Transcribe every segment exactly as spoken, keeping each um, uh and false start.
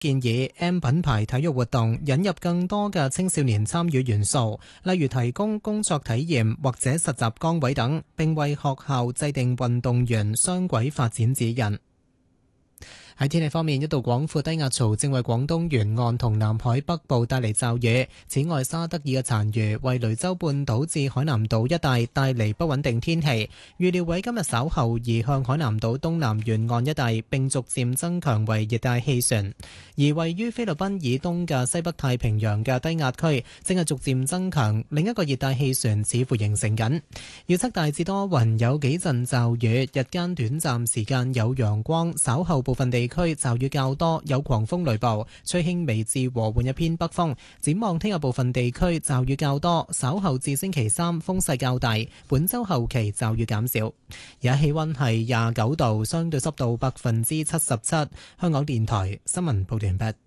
建議 M 品牌體育活動引入更多嘅青少年參與元素，例如提供工作體驗或者實習崗位等，並為學校制定運動員雙軌發展指引。喺天氣方面，一道廣闊低壓槽正為廣東沿岸同南海北部帶嚟驟雨。此外，沙德爾嘅殘餘為雷州半島至海南島一帶帶嚟不穩定天氣。預料喺今日稍後移向海南島東南沿岸一帶，並逐漸增強為熱帶氣旋。而位於菲律賓以東嘅西北太平洋嘅低壓區正係逐漸增強，另一個熱帶氣旋似乎形成緊。預測大致多雲，有幾陣驟雨，日間短暫時間有陽光，稍後部分地區驟雨較多，有狂風雷暴，吹輕微至和緩一偏北風。展望聽日部分地區驟雨較多，稍後至星期三風勢較大，本週後期驟雨減少。而家氣溫係廿九度，相對濕度百分之七十七。香港電台新聞報道完畢。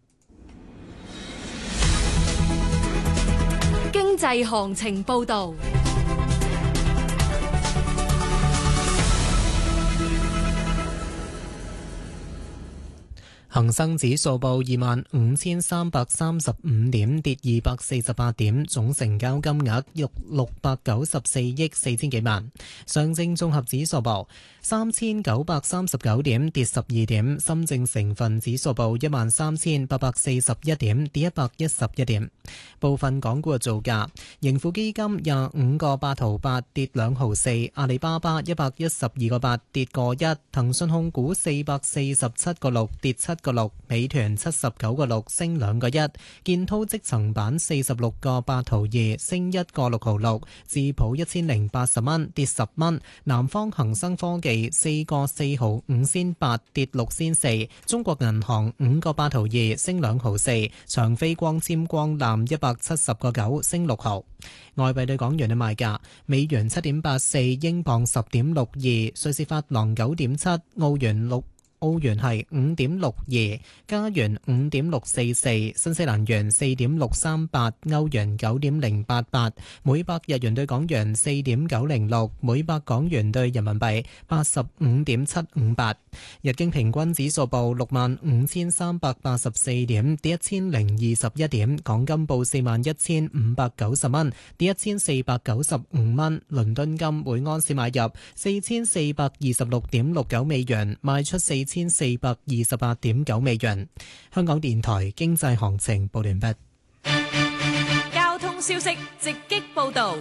經濟行情報道。 恒生指數報二萬五千三百三十五點，跌二百四十八點，總成交金額約六百九十四億四千幾萬。上證綜合指數報三千九百三十九點，跌十二點。深證成分指數報一萬三千八百四十一點，跌一百一十一點。部分港股嘅造價：盈富基金廿五個八毫八，跌兩毫四；阿里巴巴一百一十二個八，跌個一；騰訊控股四百四十七個六，跌七個六；美團七十九個六，升兩個一；建滔積層板四十六個八毫二，升一個六毫六；智普一千零八十蚊，跌十蚊；南方恒生科技四個四毫五仙八，跌六仙四；中國銀行五個八毫二，升兩毫四；長飛光纖光纜一百七十個九，升六毫。外幣對港元嘅賣價：美元七點八四，英鎊十點六二，瑞士法郎九點七，澳元六。澳元係五點六二，加元五點六四四，新西蘭元四點六三八，歐元九點零八八，每百日元對港元四點九零六，每百港元對人民幣八十五點七五八。日經平均指數報六萬五千三百八十四點，跌一千零二十一點。港金報四萬一千五百九十蚊，跌一千四百九十五蚊。倫敦金每盎司買入四千四百二十六點六九美元，賣出四千四百二十八點九美元。香港電台經濟行情報完畢。 交通消息直擊報道。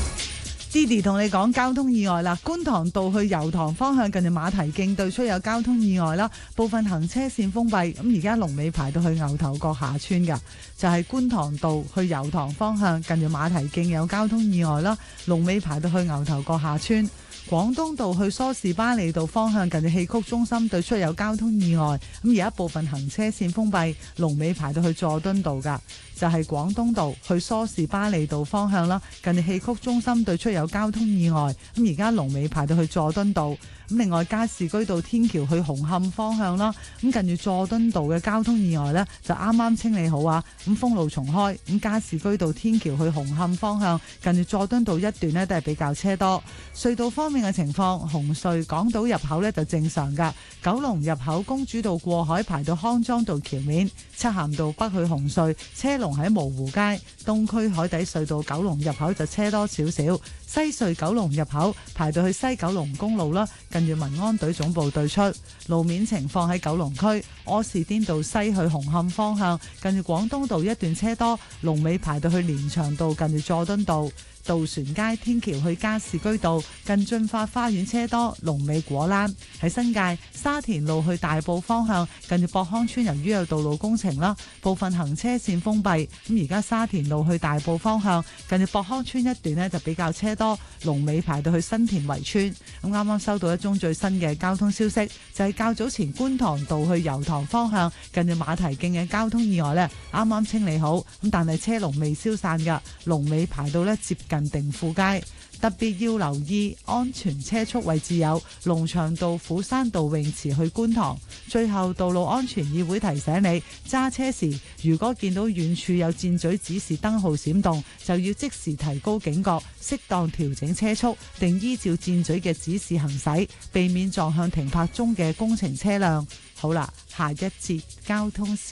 Didi 同你講交通意外啦，觀塘道去油塘方向近住馬蹄徑對出有交通意外啦，部分行車線封閉。咁而家龍尾排到去牛頭角下村噶，就係、是、觀塘道去油塘方向近住馬蹄徑有交通意外啦，龍尾排到去牛頭角下村。廣東道去梳士巴利道方向近住戲曲中心對出有交通意外，咁而家部分行車線封閉，龍尾排到去佐敦道噶，就係、是、廣東道去梳士巴利道方向啦，近住戲曲中心對出有交通意外，咁而家龍尾排到去佐敦道。咁另外加士居道天橋去紅磡方向啦，咁近住佐敦道嘅交通意外呢，就啱啱清理好啊，咁封路重開，咁加士居道天橋去紅磡方向近住佐敦道一段呢，都係比較車多。隧道方面嘅情況，紅隧港島入口呢就正常噶，九龍入口公主道過海排到康莊道橋面，漆咸道北去紅隧車龍喺蕪湖街，東區海底隧道九龍入口就車多少少，西隧九龍入口排到去西九龍公路啦，近住民安隊總部對出。路面情況喺九龍區柯士甸道西去紅磡方向，近住廣東道一段車多，龍尾排到去連翔道近住佐敦道。渡船街天橋去加士居道近駿發花園車多，龍尾果欄。喺新界沙田路去大埔方向近住博康村，由於有道路工程啦，部分行車線封閉。咁而家沙田路去大埔方向近住博康村一段呢，就比較車多，龍尾排到去新田圍村。咁啱啱收到一宗最新嘅交通消息，就係、是、較早前觀塘道去油塘方向近住馬蹄徑嘅交通意外呢，啱啱清理好，咁但係車龍未消散噶，龍尾排到呢接近定富街。特別要留意安全車速位置有龍翔道、虎山道泳池去觀塘。最後，道路安全議會提醒你，揸車時如果見到遠處有箭嘴指示燈號閃動，就要即時提高警覺，適當調整車速，並依照箭嘴嘅指示行駛，避免撞向停泊中嘅工程車輛。 好啦，下一節交通消